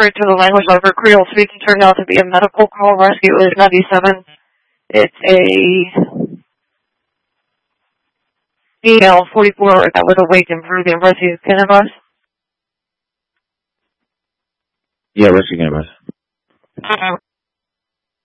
According to the language over Creole speaking, turned out to be a medical call. Rescue is 97. It's a female 44 that was awake in Peruvian rescue. Can I bus? Yeah, rescue can bus.